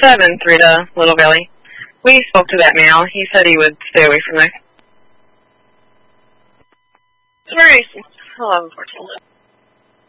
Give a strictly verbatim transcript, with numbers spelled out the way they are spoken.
seven, three to Little Valley. We spoke to that male. He said he would stay away from there. Sorry. eleven fourteen.